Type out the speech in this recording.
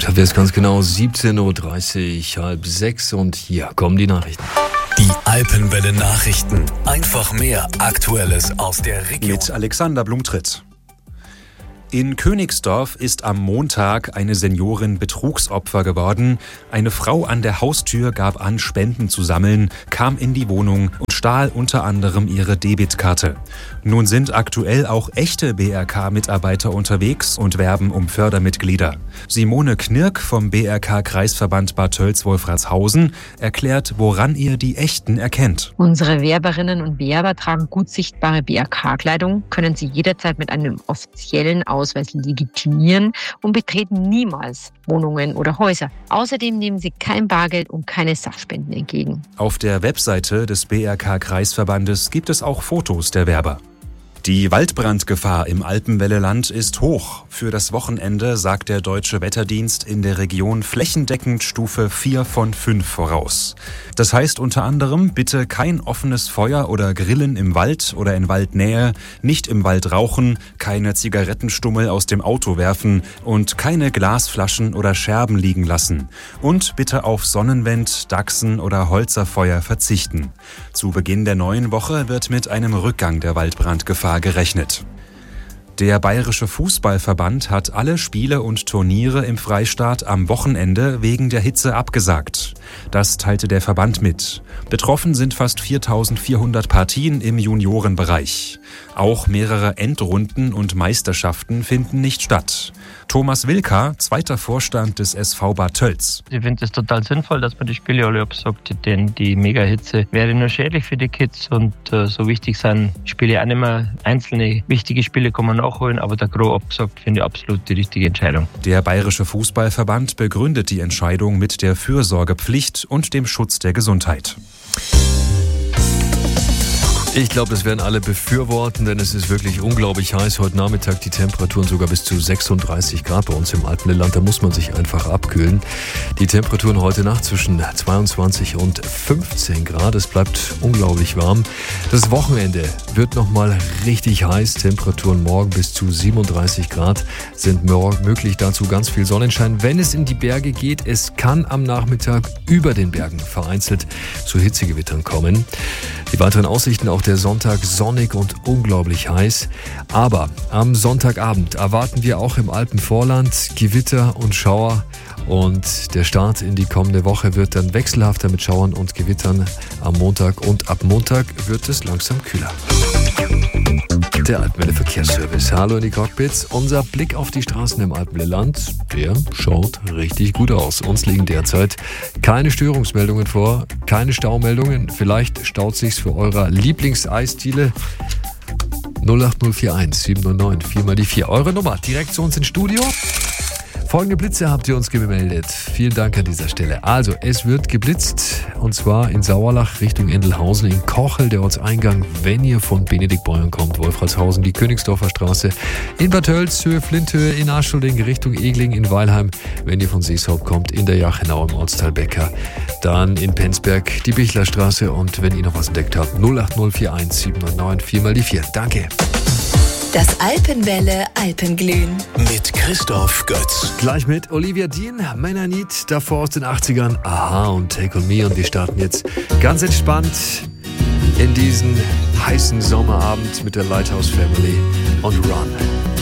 Da wäre es ganz genau 17.30 Uhr, 5:30 und hier kommen die Nachrichten. Die Alpenwelle Nachrichten. Einfach mehr Aktuelles aus der Region. Mit Alexander Blumtritt. In Königsdorf ist am Montag eine Seniorin Betrugsopfer geworden. Eine Frau an der Haustür gab an, Spenden zu sammeln, kam in die Wohnung und stahl unter anderem ihre Debitkarte. Nun sind aktuell auch echte BRK-Mitarbeiter unterwegs und werben um Fördermitglieder. Simone Knirk vom BRK-Kreisverband Bad Tölz-Wolfratshausen erklärt, woran ihr die Echten erkennt. Unsere Werberinnen und Werber tragen gut sichtbare BRK-Kleidung, können sie jederzeit mit einem offiziellen Ausweis legitimieren und betreten niemals Wohnungen oder Häuser. Außerdem nehmen sie kein Bargeld und keine Sachspenden entgegen. Auf der Webseite des BRK-Kreisverbandes gibt es auch Fotos der Werber. Die Waldbrandgefahr im Alpenwelleland ist hoch. Für das Wochenende sagt der Deutsche Wetterdienst in der Region flächendeckend Stufe 4 von 5 voraus. Das heißt unter anderem, bitte kein offenes Feuer oder Grillen im Wald oder in Waldnähe, nicht im Wald rauchen, keine Zigarettenstummel aus dem Auto werfen und keine Glasflaschen oder Scherben liegen lassen. Und bitte auf Sonnenwend, Dachsen oder Holzerfeuer verzichten. Zu Beginn der neuen Woche wird mit einem Rückgang der Waldbrandgefahr gerechnet. Der Bayerische Fußballverband hat alle Spiele und Turniere im Freistaat am Wochenende wegen der Hitze abgesagt. Das teilte der Verband mit. Betroffen sind fast 4.400 Partien im Juniorenbereich. Auch mehrere Endrunden und Meisterschaften finden nicht statt. Thomas Wilka, zweiter Vorstand des SV Bad Tölz. Ich finde es total sinnvoll, dass man die Spiele alle absagt, denn die Mega-Hitze wäre nur schädlich für die Kids und so wichtig sind Spiele auch nicht mehr. Einzelne wichtige Spiele kann man nachholen, aber der Gros abgesagt finde ich absolut die richtige Entscheidung. Der Bayerische Fußballverband begründet die Entscheidung mit der Fürsorgepflicht und dem Schutz der Gesundheit. Ich glaube, das werden alle befürworten, denn es ist wirklich unglaublich heiß. Heute Nachmittag die Temperaturen sogar bis zu 36 Grad bei uns im Alpenland. Da muss man sich einfach abkühlen. Die Temperaturen heute Nacht zwischen 22 und 15 Grad. Es bleibt unglaublich warm. Das Wochenende wird nochmal richtig heiß. Temperaturen morgen bis zu 37 Grad sind möglich. Dazu ganz viel Sonnenschein. Wenn es in die Berge geht, es kann am Nachmittag über den Bergen vereinzelt zu Hitzegewittern kommen. Die weiteren Aussichten auch der Sonntag sonnig und unglaublich heiß. Aber am Sonntagabend erwarten wir auch im Alpenvorland Gewitter und Schauer. Und der Start in die kommende Woche wird dann wechselhafter mit Schauern und Gewittern am Montag. Und ab Montag wird es langsam kühler. Der Alpenwelle Verkehrsservice. Hallo in die Cockpits. Unser Blick auf die Straßen im Alpenwelleland, der schaut richtig gut aus. Uns liegen derzeit keine Störungsmeldungen vor, keine Staumeldungen. Vielleicht staut sich's für eure Lieblingseisdiele. 08041 799 4x4. Eure Nummer direkt zu uns ins Studio. Folgende Blitze habt ihr uns gemeldet. Vielen Dank an dieser Stelle. Also, es wird geblitzt und zwar in Sauerlach Richtung Endelhausen, in Kochel, der Ortseingang, wenn ihr von Benediktbeuern kommt, Wolfratshausen, die Königsdorfer Straße, in Bad Tölz, Höhe Flinthöhe, in Aschlding Richtung Egling, in Weilheim, wenn ihr von Seeshaupt kommt, in der Jachenau im Ortsteil Becker, dann in Penzberg die Bichlerstraße und wenn ihr noch was entdeckt habt, 08041 799 4x4. Danke. Das Alpenwelle Alpenglühen. Mit Christoph Götz. Gleich mit Olivia Dean, Man I Need, davor aus den 80ern, Aha und Take On Me. Und wir starten jetzt ganz entspannt in diesen heißen Sommerabend mit der Lighthouse Family und Run.